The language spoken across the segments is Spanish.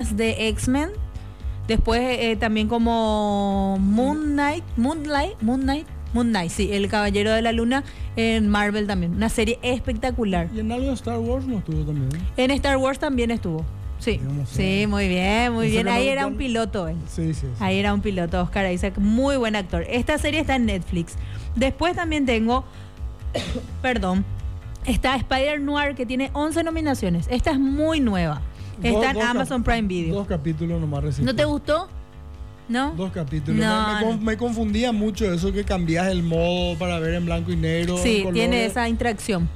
más de X-Men. Después también como Moon Knight, sí, El Caballero de la Luna en Marvel también. Una serie espectacular. ¿Y en algo de Star Wars no estuvo también? En Star Wars también estuvo. Sí, sí, muy bien, muy bien. Ahí era un piloto él. Sí. Ahí era un piloto, Oscar Isaac, muy buen actor. Esta serie está en Netflix. Después también tengo, perdón, está Spider-Noir, que tiene 11 nominaciones. Esta es muy nueva. Está en Amazon Prime Video. 2 capítulos nomás recién. ¿No te gustó? ¿No? 2 capítulos. No. Me confundía mucho eso que cambias el modo para ver en blanco y negro. Sí, tiene esa interacción.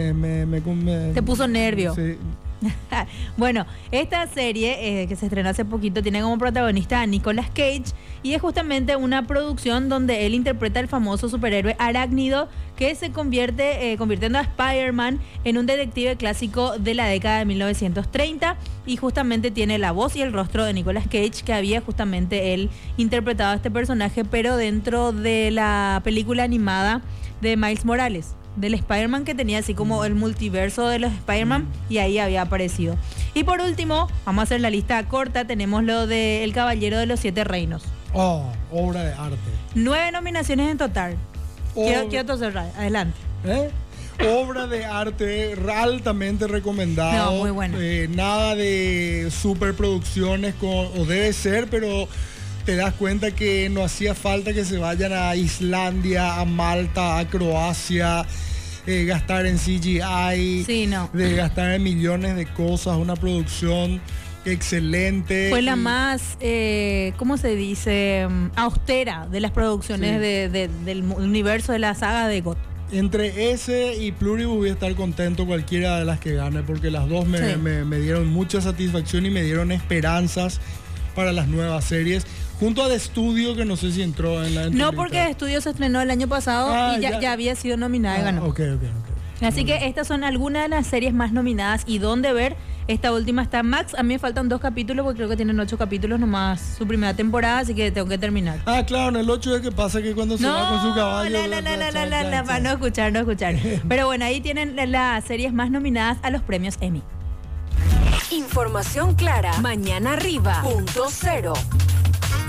Te puso nervio. Sí. Bueno, esta serie que se estrenó hace poquito tiene como protagonista a Nicolas Cage y es justamente una producción donde él interpreta al famoso superhéroe Arácnido, que se convirtiendo a Spider-Man en un detective clásico de la década de 1930, y justamente tiene la voz y el rostro de Nicolas Cage, que había justamente él interpretado a este personaje, pero dentro de la película animada de Miles Morales, del Spider-Man, que tenía así como el multiverso de los Spider-Man, y ahí había aparecido. Y por último, vamos a hacer la lista corta, tenemos lo de El Caballero de los Siete Reinos. Oh, obra de arte. 9 nominaciones en total. Quiero cerrar, adelante. Obra de arte altamente recomendado. No, muy bueno. Nada de superproducciones o debe ser, pero te das cuenta que no hacía falta que se vayan a Islandia, a Malta, a Croacia, gastar en CGI, sí, no, de gastar en millones de cosas, una producción excelente. Fue la más, ¿cómo se dice? Austera de las producciones, sí, del universo de la saga de GOT. Entre ese y Pluribus voy a estar contento cualquiera de las que gane, porque las dos me dieron mucha satisfacción y me dieron esperanzas para las nuevas series. Junto a The Studio, que no sé si entró en la entrevista. No, porque The Studio se estrenó el año pasado y ya había sido nominada y ganó. Ok. Así que estas son algunas de las series más nominadas y dónde ver. Esta última está Max. A mí me faltan 2 capítulos porque creo que tienen 8 capítulos nomás su primera temporada, así que tengo que terminar. Claro, en el 8 es que pasa que cuando se va con su caballo. Para no escuchar. Pero bueno, ahí tienen las series más nominadas a los premios Emmy. Información clara. Mañana arriba. .0